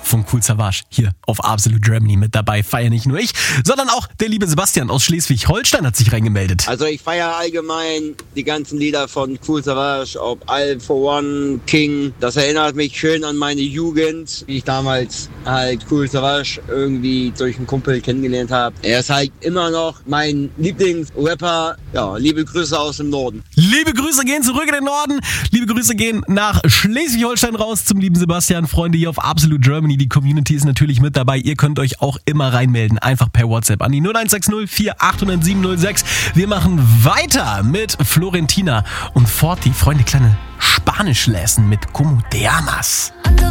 von Kool Savas hier auf Absolute Germany mit dabei. Feier nicht nur ich, sondern auch der liebe Sebastian aus Schleswig-Holstein hat sich reingemeldet. Also ich feiere allgemein die ganzen Lieder von Kool Savas, ob All for One, King. Das erinnert mich schön an meine Jugend, wie ich damals halt Kool Savas irgendwie durch einen Kumpel kennengelernt habe. Er ist halt immer noch mein Lieblingsrapper. Ja, liebe Grüße aus dem Norden. Liebe Grüße gehen zurück in den Norden. Liebe Grüße gehen nach Schleswig-Holstein raus zum lieben Sebastian. Freunde hier auf Absolute Germany. Die Community ist natürlich mit dabei. Ihr könnt euch auch immer reinmelden. Einfach per WhatsApp an die 0160 4800 706. Wir machen weiter mit Florentina und Forti. Freunde, kleine Spanisch-Lesson mit Como te amas.